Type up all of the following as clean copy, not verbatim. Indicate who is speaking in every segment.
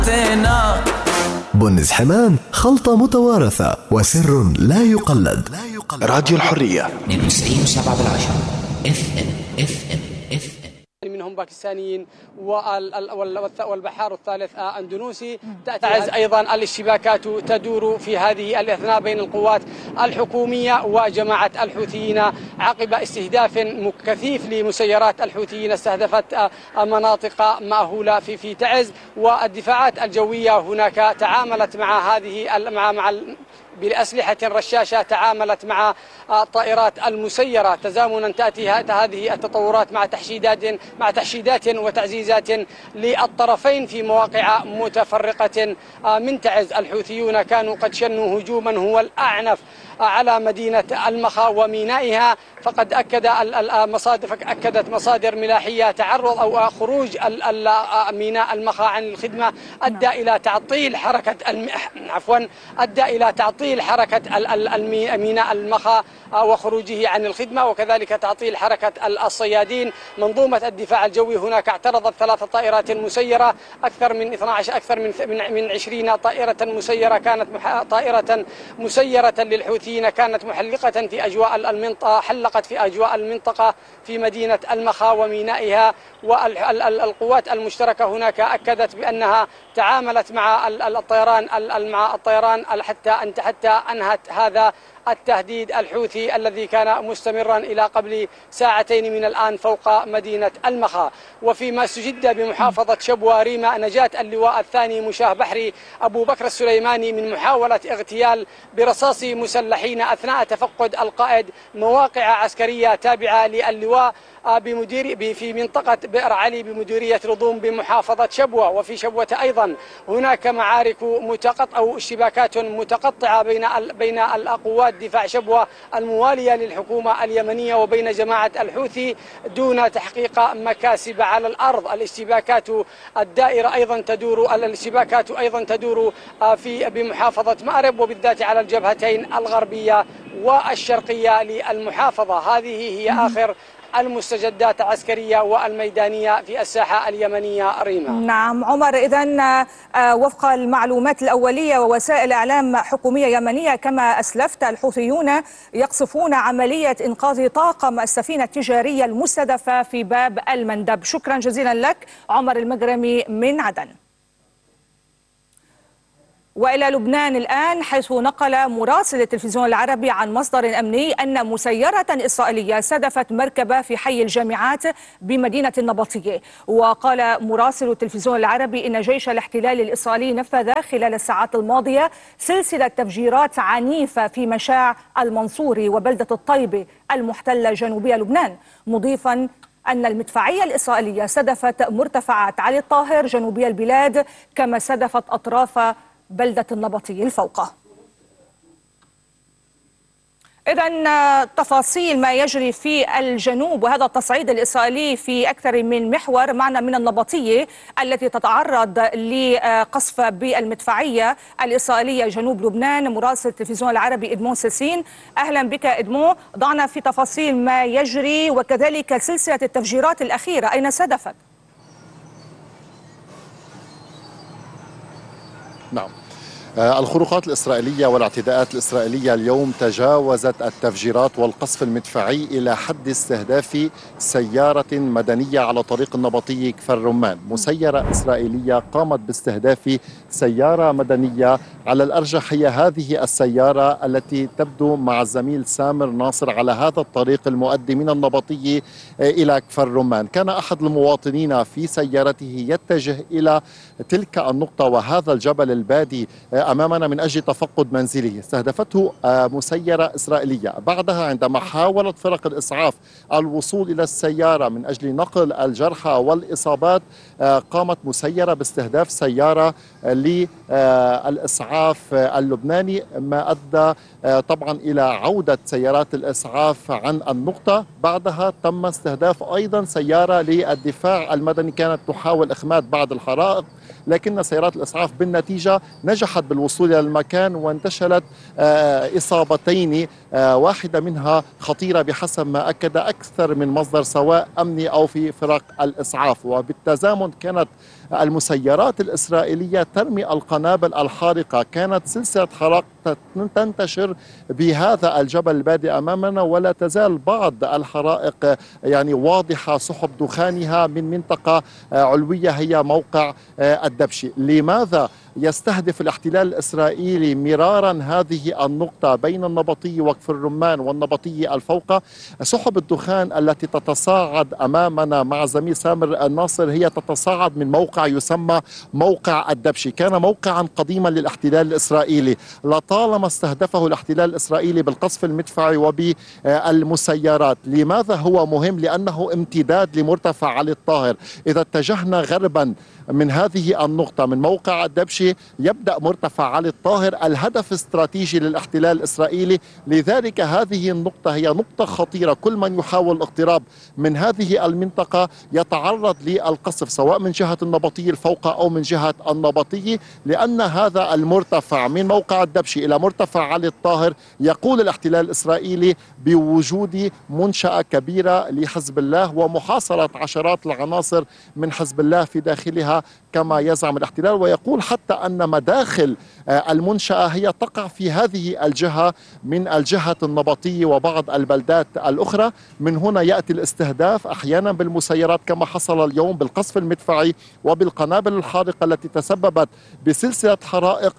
Speaker 1: بنز حمام، خلطة متوارثة وسر لا يقلد. راديو الحرية
Speaker 2: 92.7 FM.
Speaker 3: منهم باكستانيين والبحار الثالث اندونوسي. تعز ايضا الاشتباكات تدور في هذه الاثناء بين القوات الحكوميه وجماعه الحوثيين عقب استهداف كثيف لمسيرات الحوثيين استهدفت مناطق مأهوله في تعز، والدفاعات الجويه هناك تعاملت مع هذه بالأسلحة رشاشة، تعاملت مع الطائرات المسيرة تزامنا. تأتي هذه التطورات مع تحشيدات وتعزيزات للطرفين في مواقع متفرقة من تعز. الحوثيون كانوا قد شنوا هجوما هو الأعنف على مدينة المخا ومينائها، فقد أكدت مصادر ملاحية تعرض أو خروج ميناء المخا عن الخدمة أدى إلى تعطيل حركة ميناء المخا وخروجه عن الخدمة، وكذلك تعطيل حركة الصيادين. منظومة الدفاع الجوي هناك اعترضت 3 طائرات مسيرة، أكثر من 20 طائرة مسيرة كانت طائرة مسيرة للحوثيين كانت محلقة في أجواء المنطقة، حلقت في أجواء المنطقة في مدينة المخا ومينائها. والقوات المشتركة هناك أكدت بأنها تعاملت مع الطيران حتى أنهت هذا التهديد الحوثي الذي كان مستمرا إلى قبل ساعتين من الآن فوق مدينة المخا. وفيما استجد بمحافظة شبوة ريما نجاة اللواء الثاني مشاه بحري أبو بكر السليماني من محاولة اغتيال برصاص مسلحين أثناء تفقد القائد مواقع عسكرية تابعة للواء في منطقة بئر علي بمديرية رضوم بمحافظة شبوة. وفي شبوة أيضا هناك معارك أو اشتباكات متقطعة بين القوات دفاع شبوة الموالية للحكومة اليمنية وبين جماعة الحوثي دون تحقيق مكاسب على الأرض. الاشتباكات أيضا تدور بمحافظة مأرب، وبالذات على الجبهتين الغربية والشرقية للمحافظة. هذه هي آخر المستجدات العسكرية والميدانية في الساحة اليمنية ريما.
Speaker 4: نعم عمر، إذن وفق المعلومات الأولية ووسائل إعلام حكومية يمنية كما أسلفت، الحوثيون يقصفون عملية إنقاذ طاقم السفينة التجارية المستهدفة في باب المندب. شكرا جزيلا لك عمر المجرمي من عدن. وإلى لبنان الآن، حيث نقل مراسل التلفزيون العربي عن مصدر أمني أن مسيرة إسرائيلية استهدفت مركبة في حي الجامعات بمدينة النبطية. وقال مراسل التلفزيون العربي إن جيش الاحتلال الإسرائيلي نفذ خلال الساعات الماضية سلسلة تفجيرات عنيفة في مشاع المنصوري وبلدة الطيبة المحتلة جنوبية لبنان، مضيفا أن المدفعية الإسرائيلية استهدفت مرتفعات علي الطاهر جنوبي البلاد، كما استهدفت أطراف بلدة النبطي الفوقة. إذن تفاصيل ما يجري في الجنوب وهذا التصعيد الإسرائيلي في أكثر من محور معنا من النبطية التي تتعرض لقصف بالمدفعية الإسرائيلية جنوب لبنان، مراسل التلفزيون العربي إدمون سيسين. أهلا بك إدمون، ضعنا في تفاصيل ما يجري وكذلك سلسلة التفجيرات الأخيرة أين استهدفت؟
Speaker 5: نعم، الخروقات الإسرائيلية والاعتداءات الإسرائيلية اليوم تجاوزت التفجيرات والقصف المدفعي إلى حد استهداف سيارة مدنية على طريق النبطي كفر رمان. مسيرة إسرائيلية قامت باستهداف سيارة مدنية، على الأرجح هي هذه السيارة التي تبدو مع الزميل سامر ناصر على هذا الطريق المؤدي من النبطي إلى كفر رمان. كان أحد المواطنين في سيارته يتجه إلى تلك النقطة وهذا الجبل البادي أمامنا من أجل تفقد منزله. استهدفته مسيرة إسرائيلية. بعدها عندما حاولت فرق الإسعاف الوصول إلى السيارة من أجل نقل الجرحى والإصابات، قامت مسيرة باستهداف سيارة للإسعاف اللبناني، ما أدى طبعا إلى عودة سيارات الإسعاف عن النقطة. بعدها تم استهداف أيضا سيارة للدفاع المدني كانت تحاول إخماد بعض الحرائق، لكن سيارات الإسعاف بالنتيجة نجحت بالوصول إلى المكان وانتشلت إصابتين، واحدة منها خطيرة بحسب ما أكد أكثر من مصدر سواء أمني أو في فرق الإسعاف. وبالتزامن كانت المسيرات الإسرائيلية ترمي القنابل الحارقة. كانت سلسلة حرائق تنتشر بهذا الجبل البادئ أمامنا، ولا تزال بعض الحرائق يعني واضحة سحب دخانها من منطقة علوية هي موقع الدبشي. لماذا يستهدف الاحتلال الإسرائيلي مرارا هذه النقطة بين النبطي وكفر الرمان والنبطي الفوقة؟ سحب الدخان التي تتصاعد أمامنا مع زميل سامر الناصر هي تتصاعد من موقع يسمى موقع الدبشي. كان موقعا قديما للاحتلال الإسرائيلي، لطالما استهدفه الاحتلال الإسرائيلي بالقصف المدفعي وبالمسيرات. لماذا هو مهم؟ لأنه امتداد لمرتفع علي الطاهر. إذا اتجهنا غربا من هذه النقطة من موقع الدبشي يبدأ مرتفع علي الطاهر، الهدف استراتيجي للاحتلال الإسرائيلي. لذلك هذه النقطة هي نقطة خطيرة. كل من يحاول الاقتراب من هذه المنطقة يتعرض للقصف سواء من جهة النبطي الفوقة أو من جهة النبطي، لأن هذا المرتفع من موقع الدبشي إلى مرتفع علي الطاهر يقول الاحتلال الإسرائيلي بوجود منشأة كبيرة لحزب الله ومحاصرة عشرات العناصر من حزب الله في داخلها كما يزعم الاحتلال. ويقول حتى أن مداخل المنشأة هي تقع في هذه الجهة من الجهة النبطية وبعض البلدات الأخرى. من هنا يأتي الاستهداف أحيانا بالمسيرات كما حصل اليوم بالقصف المدفعي وبالقنابل الحارقة التي تسببت بسلسلة حرائق،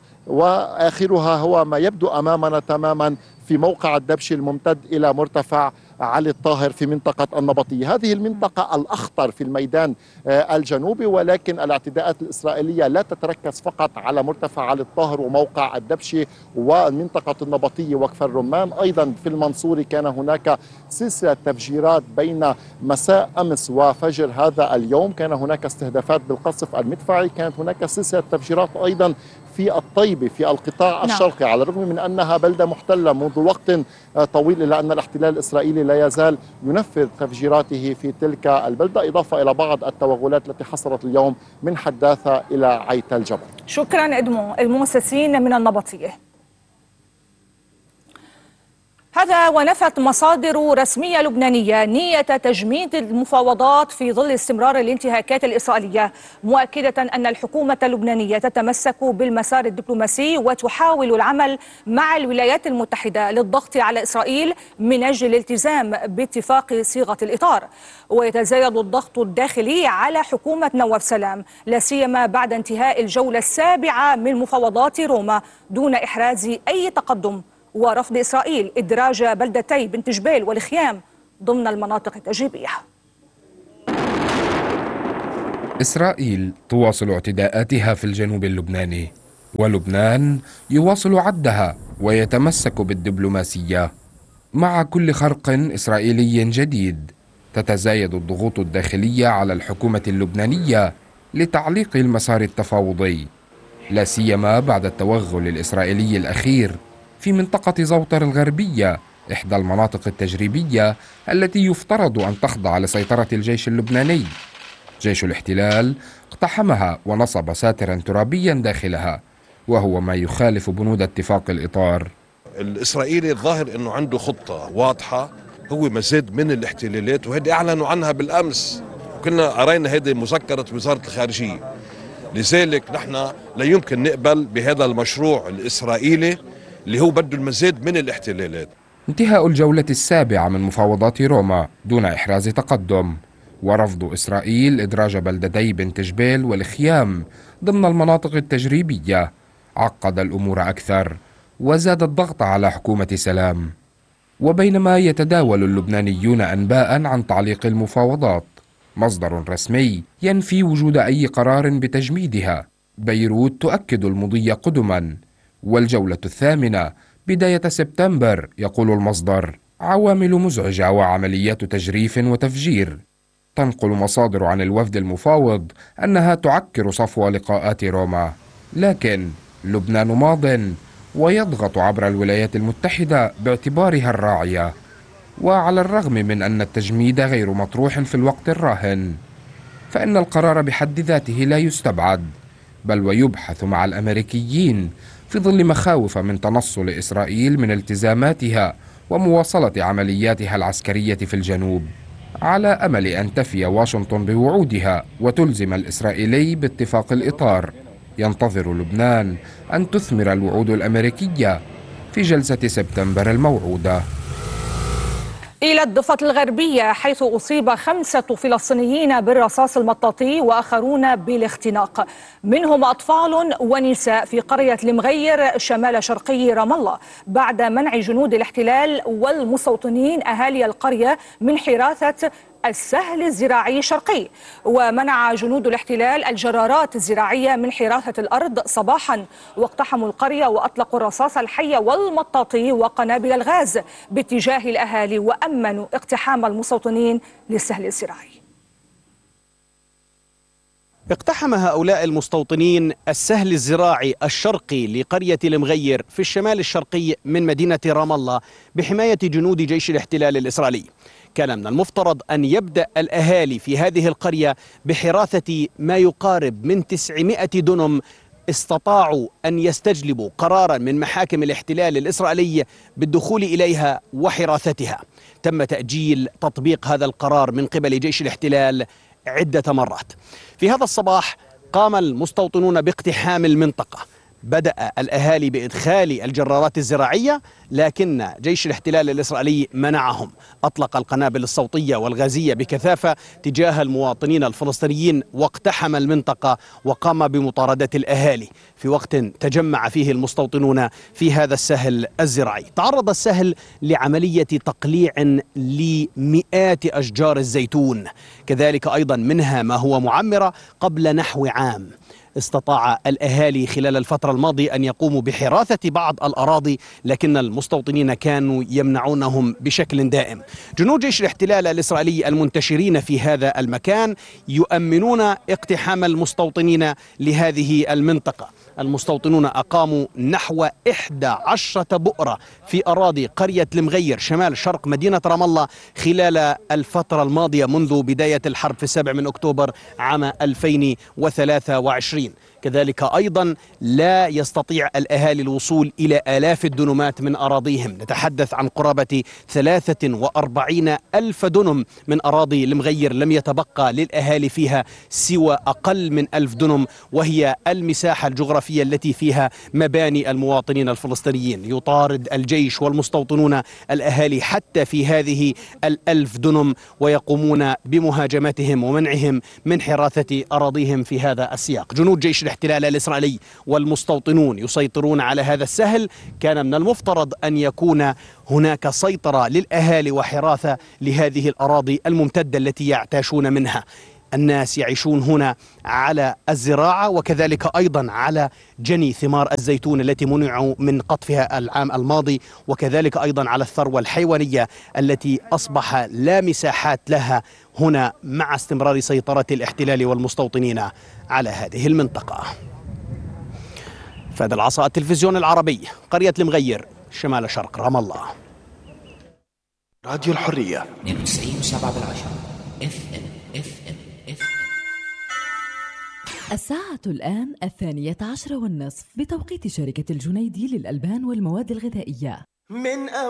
Speaker 5: وآخرها هو ما يبدو أمامنا تماما في موقع الدبشي الممتد إلى مرتفع علي الطاهر في منطقة النبطية. هذه المنطقة الأخطر في الميدان الجنوبي، ولكن الاعتداءات الإسرائيلية لا تتركز فقط على مرتفع علي الطاهر وموقع الدبشي ومنطقة النبطية وكفر الرمان. أيضا في المنصوري كان هناك سلسلة تفجيرات بين مساء أمس وفجر هذا اليوم. كان هناك استهدافات بالقصف المدفعي، كانت هناك سلسلة تفجيرات أيضا في الطيبة في القطاع الشرقي، على الرغم من أنها بلدة محتلة منذ وقت طويل، إلا أن الاحتلال الإسرائيلي لا يزال ينفذ تفجيراته في تلك البلدة، إضافة إلى بعض التوغلات التي حصلت اليوم من حداثة إلى عيت الجبل.
Speaker 4: شكرا إدمو الموسسين من النبطية. هذا ونفت مصادر رسمية لبنانية نية تجميد المفاوضات في ظل استمرار الانتهاكات الإسرائيلية، مؤكدة أن الحكومة اللبنانية تتمسك بالمسار الدبلوماسي وتحاول العمل مع الولايات المتحدة للضغط على إسرائيل من أجل الالتزام باتفاق صيغة الإطار. ويتزايد الضغط الداخلي على حكومة نواف سلام، لا سيما بعد انتهاء الجولة السابعة من مفاوضات روما دون إحراز أي تقدم، ورفض إسرائيل إدراج بلدتي بنت جبيل والخيام ضمن المناطق التجريبية.
Speaker 6: إسرائيل تواصل اعتداءاتها في الجنوب اللبناني، ولبنان يواصل عدها ويتمسك بالدبلوماسية. مع كل خرق إسرائيلي جديد تتزايد الضغوط الداخلية على الحكومة اللبنانية لتعليق المسار التفاوضي، لا سيما بعد التوغل الإسرائيلي الأخير في منطقة زوطر الغربية، إحدى المناطق التجريبية التي يفترض أن تخضع لسيطرة الجيش اللبناني. جيش الاحتلال اقتحمها ونصب ساترا ترابيا داخلها، وهو ما يخالف بنود اتفاق الإطار.
Speaker 7: الإسرائيلي الظاهر أنه عنده خطة واضحة، هو مزيد من الاحتلالات، وهذه أعلنوا عنها بالأمس، كنا قرينا هذه مذكرة وزارة الخارجية. لذلك نحن لا يمكن نقبل بهذا المشروع الإسرائيلي اللي هو بده المزيد من الاحتلالات.
Speaker 6: انتهاء الجولة السابعة من مفاوضات روما دون إحراز تقدم، ورفض إسرائيل إدراج بلدتي بنت جبيل والخيام ضمن المناطق التجريبية عقد الأمور أكثر وزاد الضغط على حكومة سلام. وبينما يتداول اللبنانيون أنباء عن تعليق المفاوضات، مصدر رسمي ينفي وجود أي قرار بتجميدها. بيروت تؤكد المضي قدما، والجولة الثامنة بداية سبتمبر، يقول المصدر، عوامل مزعجة وعمليات تجريف وتفجير. تنقل مصادر عن الوفد المفاوض أنها تعكر صفو لقاءات روما، لكن لبنان ماض ويضغط عبر الولايات المتحدة باعتبارها الراعية. وعلى الرغم من أن التجميد غير مطروح في الوقت الراهن، فإن القرار بحد ذاته لا يستبعد، بل ويبحث مع الأمريكيين في ظل مخاوف من تنصل إسرائيل من التزاماتها ومواصلة عملياتها العسكرية في الجنوب. على أمل أن تفي واشنطن بوعودها وتلزم الإسرائيلي باتفاق الإطار. ينتظر لبنان أن تثمر الوعود الأمريكية في جلسة سبتمبر الموعودة.
Speaker 4: إلى الضفة الغربية حيث أصيب 5 فلسطينيين بالرصاص المطاطي وآخرون بالاختناق، منهم أطفال ونساء في قرية المغير شمال شرقي رام الله، بعد منع جنود الاحتلال والمستوطنين أهالي القرية من حراثة السهل الزراعي الشرقي. ومنع جنود الاحتلال الجرارات الزراعية من حراثة الأرض صباحا، واقتحموا القرية وأطلقوا الرصاص الحي والمطاطي وقنابل الغاز باتجاه الأهالي، وأمنوا اقتحام المستوطنين للسهل الزراعي.
Speaker 8: اقتحم هؤلاء المستوطنين السهل الزراعي الشرقي لقرية المغير في الشمال الشرقي من مدينة رام الله بحماية جنود جيش الاحتلال الإسرائيلي. كان من المفترض أن يبدأ الأهالي في هذه القرية بحراثة ما يقارب من 900 دنم. استطاعوا أن يستجلبوا قرارا من محاكم الاحتلال الإسرائيلي بالدخول إليها وحراثتها. تم تأجيل تطبيق هذا القرار من قبل جيش الاحتلال عدة مرات. في هذا الصباح قام المستوطنون باقتحام المنطقة. بدأ الأهالي بإدخال الجرارات الزراعية، لكن جيش الاحتلال الإسرائيلي منعهم. أطلق القنابل الصوتية والغازية بكثافة تجاه المواطنين الفلسطينيين واقتحم المنطقة وقام بمطاردة الأهالي في وقت تجمع فيه المستوطنون في هذا السهل الزراعي. تعرض السهل لعملية تقليع لمئات أشجار الزيتون، كذلك أيضا منها ما هو معمرة قبل نحو عام. استطاع الأهالي خلال الفترة الماضية أن يقوموا بحراثة بعض الأراضي، لكن المستوطنين كانوا يمنعونهم بشكل دائم. جنود جيش الاحتلال الإسرائيلي المنتشرين في هذا المكان يؤمنون اقتحام المستوطنين لهذه المنطقة. المستوطنون أقاموا نحو 11 بؤرة في أراضي قرية المغير شمال شرق مدينة رام الله خلال الفترة الماضية منذ بداية الحرب في 7 من أكتوبر عام 2023. كذلك أيضا لا يستطيع الأهالي الوصول إلى آلاف الدنمات من أراضيهم. نتحدث عن قرابة 43 ألف دنم من أراضي المغير لم يتبقى للأهالي فيها سوى أقل من 1000 دنم، وهي المساحة الجغرافية التي فيها مباني المواطنين الفلسطينيين. يطارد الجيش والمستوطنون الأهالي حتى في هذه 1000 دنم ويقومون بمهاجمتهم ومنعهم من حراثة أراضيهم في هذا السياق. جنود جيش الاحتلال الإسرائيلي والمستوطنون يسيطرون على هذا السهل. كان من المفترض أن يكون هناك سيطرة للأهالي وحراثة لهذه الأراضي الممتدة التي يعتاشون منها. الناس يعيشون هنا على الزراعة وكذلك أيضا على جني ثمار الزيتون التي منعوا من قطفها العام الماضي، وكذلك أيضا على الثروة الحيوانية التي أصبح لا مساحات لها هنا مع استمرار سيطرة الاحتلال والمستوطنين على هذه المنطقة. فهد العصا، التلفزيون العربي، قرية المغير شمال شرق رام الله.
Speaker 1: راديو الحرية
Speaker 2: 92.7 FM.
Speaker 9: الساعة الآن 12:30 بتوقيت شركة الجنيدي للألبان والمواد الغذائية.